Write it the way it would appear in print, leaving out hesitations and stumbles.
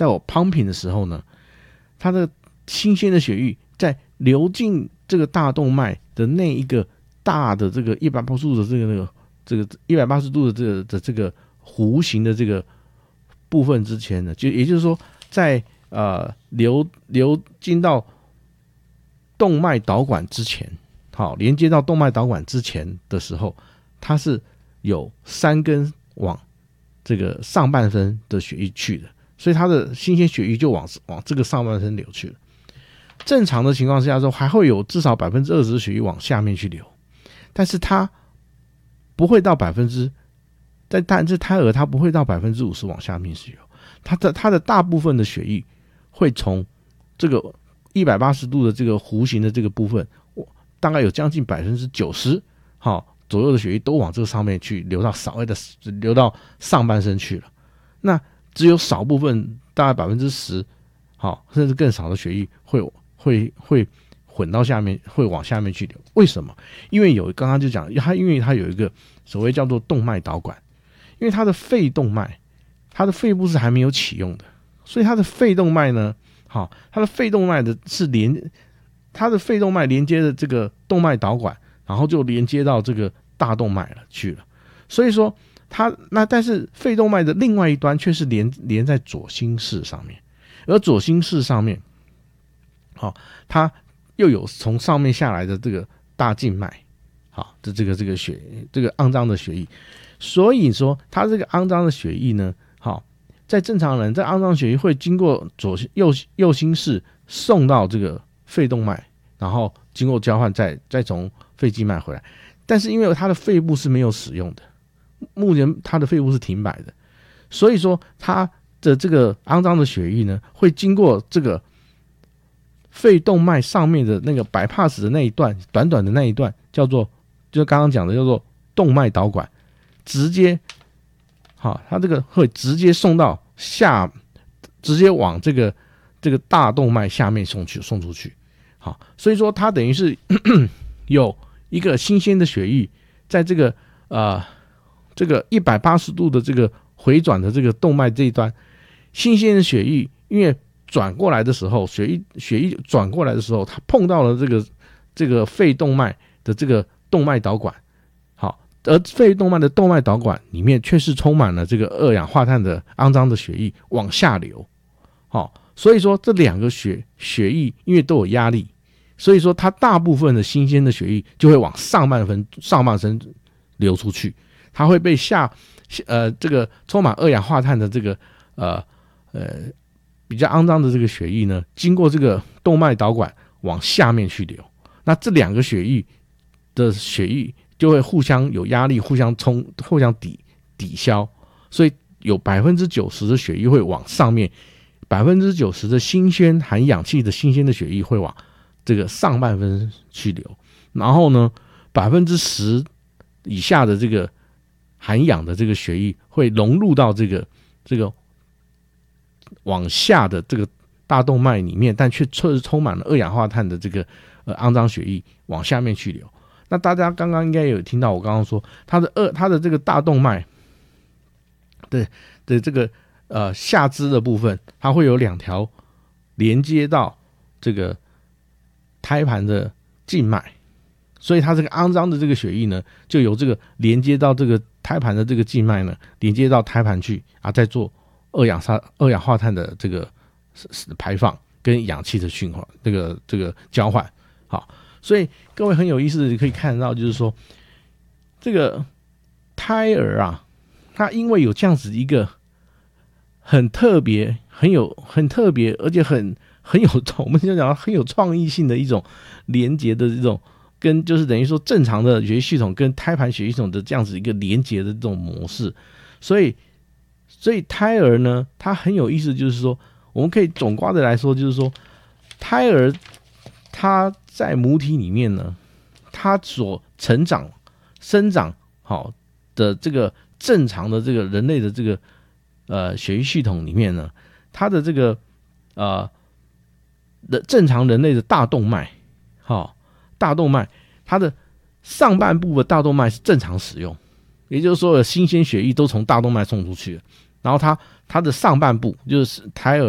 在我 pumping 的时候呢，它的新鲜的血液在流进这个大动脉的那一个大的这个180度的这个180度的这个弧形的这个部分之前呢，也就是说在流经到动脉导管之前，好，连接到动脉导管之前的时候，它是有3根往这个上半身的血液去的，所以它的新鲜血液就往这个上半身流去了。正常的情况下说，还会有至少20%的血液往下面去流，但是它不会到但是胎儿它不会到50%往下面去流，它的大部分的血液会从这个180度的这个弧形的这个部分，大概有将近90%左右的血液都往这个上面去流到上半身去了。那只有少部分大概10%甚至更少的血液会混到下面，会往下面去流。为什么？因为刚刚就讲，因为它有一个所谓叫做动脉导管，因为它的肺动脉，它的肺部是还没有启用的，所以它的肺动脉呢，它的肺动脉它的肺动脉连接的这个动脉导管，然后就连接到这个大动脉去了。所以说但是肺动脉的另外一端却是连在左心室上面，而左心室上面，它又有从上面下来的这个大静脉，这个肮脏的血液。所以说它这个肮脏的血液呢，在正常人，这肮脏血液会经过右心室送到这个肺动脉，然后经过交换再从肺静脉回来。但是因为它的肺部是没有使用的，目前它的肺部是停摆的，所以说它的这个肮脏的血液呢，会经过这个肺动脉上面的那个bypass的那一段，短短的那一段，就刚刚讲的叫做动脉导管，直接它这个会直接送到直接往这个大动脉下面送出去。所以说它等于是有一个新鲜的血液在这个180度的这个回转的这个动脉这一端，新鲜的血液因为转过来的时候，血液转过来的时候，它碰到了这个肺动脉的这个动脉导管，而肺动脉的动脉导管里面却是充满了这个二氧化碳的肮脏的血液往下流。所以说这两个血液因为都有压力，所以说它大部分的新鲜的血液就会往上半身流出去，它会被这个充满二氧化碳的这个比较肮脏的这个血液呢，经过这个动脉导管往下面去流。那这两个血液就会互相有压力，互相抵消，所以有90%的血液会往上面，90%的新鲜含氧气的新鲜的血液会往这个上半身去流，然后呢10%以下的这个含氧的这个血液会融入到这个往下的这个大动脉里面，但却充满了二氧化碳的这个肮脏血液往下面去流。那大家刚刚应该有听到我刚刚说，它的这个大动脉的这个下肢的部分，它会有2条连接到这个胎盘的静脉，所以它这个肮脏的这个血液呢，就由这个连接到这个胎盘的这个静脉呢，连接到胎盘去再做二氧化碳的这个排放跟氧气的循环，这个交换。好，所以各位很有意思的可以看到，就是说这个胎儿他因为有这样子一个很特别，而且很有我们就讲到很有创意性的一种连结的这种，跟就是等于说正常的血液系统跟胎盘血液系统的这样子一个连结的这种模式。所以胎儿呢，它很有意思，就是说我们可以总括的来说，就是说胎儿他在母体里面呢，他所生长好的这个正常的这个人类的这个血液系统里面呢，他的这个正常人类的大动脉，它的上半部的大动脉是正常使用，也就是说新鲜血液都从大动脉送出去了，然后它的上半部就是胎儿